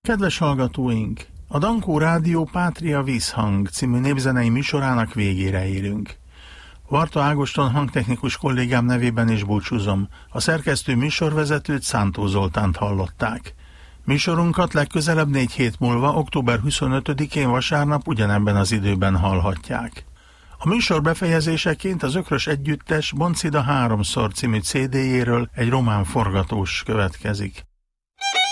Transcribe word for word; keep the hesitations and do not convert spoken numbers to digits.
Kedves hallgatóink! A Dankó Rádió Pátria Vízhang című népzenei műsorának végére érünk. Varta Ágoston hangtechnikus kollégám nevében is búcsúzom. A szerkesztő műsorvezetőt, Szántó Zoltánt hallották. Műsorunkat legközelebb négy hét múlva, október huszonötödikén vasárnap ugyanebben az időben hallhatják. A műsor befejezéseként az Ökrös Együttes Boncida háromszor című cé dé-jéről egy román forgatós következik.